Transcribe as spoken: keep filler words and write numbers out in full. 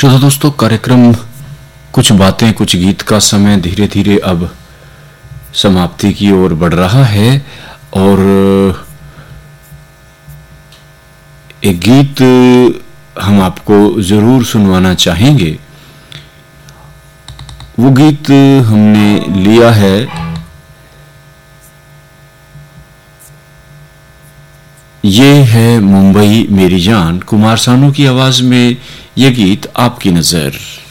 श्रोता दोस्तों, कार्यक्रम कुछ बातें कुछ गीत का समय धीरे धीरे अब समाप्ति की ओर बढ़ रहा है और एक गीत हम आपको जरूर सुनवाना चाहेंगे। वो गीत हमने लिया है ये है मुंबई मेरी जान, कुमार सानू की आवाज में ये गीत आपकी नजर।